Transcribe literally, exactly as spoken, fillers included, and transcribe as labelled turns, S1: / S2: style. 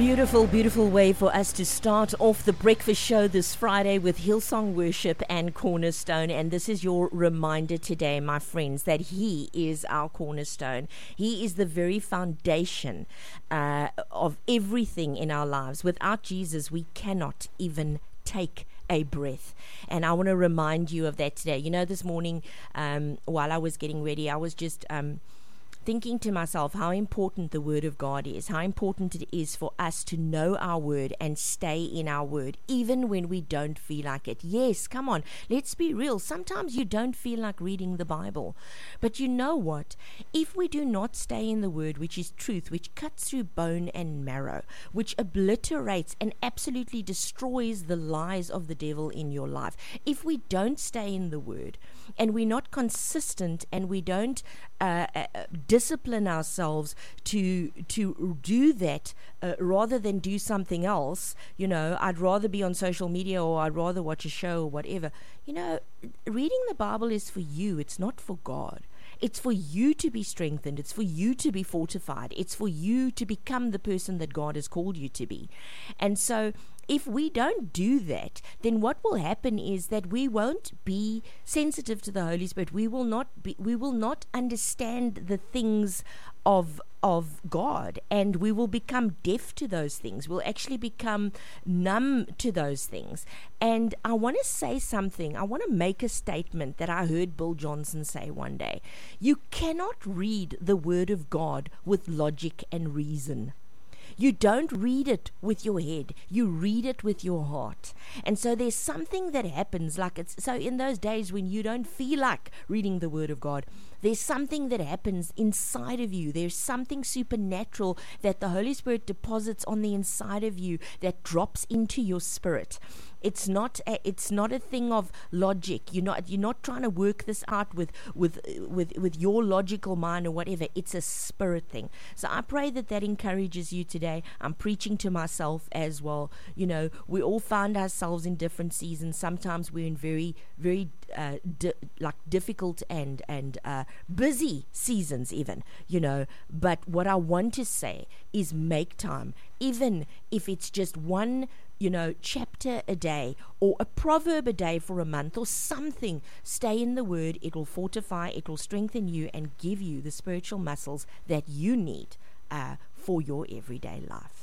S1: Beautiful, beautiful way for us to start off the breakfast show this Friday with Hillsong Worship and Cornerstone. And this is your reminder today, my friends, that He is our cornerstone. He is the very foundation uh, of everything in our lives. Without Jesus, we cannot even take a breath. And I want to remind you of that today. You know, this morning, um, while I was getting ready, I was just Um, thinking to myself how important the Word of God is, how important it is for us to know our Word and stay in our Word, even when we don't feel like it. Yes, come on, let's be real. Sometimes you don't feel like reading the Bible. But you know what? If we do not stay in the Word, which is truth, which cuts through bone and marrow, which obliterates and absolutely destroys the lies of the devil in your life, if we don't stay in the Word and we're not consistent and we don't uh, uh, discipline ourselves to to do that uh, rather than do something else, you know, I'd rather be on social media or I'd rather watch a show or whatever. You know, reading the Bible is for you. It's not for God. It's for you to be strengthened. It's for you to be fortified. It's for you to become the person that God has called you to be. And so if we don't do that, then what will happen is that we won't be sensitive to the Holy Spirit. We will not be, we will not understand the things of of God, and we will become deaf to those things. We'll actually become numb to those things. And I want to say something. I want to make a statement that I heard Bill Johnson say one day. You cannot read the Word of God with logic and reason. You don't read it with your head. You read it with your heart. And so there's something that happens, like it's so in those days when you don't feel like reading the Word of God, there's something that happens inside of you. There's something supernatural that the Holy Spirit deposits on the inside of you that drops into your spirit. It's not a, it's not a thing of logic. You're not you're not trying to work this out with with with with your logical mind or whatever. It's a spirit thing. So I pray that that encourages you today. I'm preaching to myself as well. You know, we all find ourselves in different seasons. Sometimes we're in very very uh, di- like difficult and and uh, busy seasons even. You know, but what I want to say is make time, even if it's just one, you know, chapter a day or a proverb a day for a month or something. Stay in the Word. It will fortify, it will strengthen you and give you the spiritual muscles that you need uh, for your everyday life.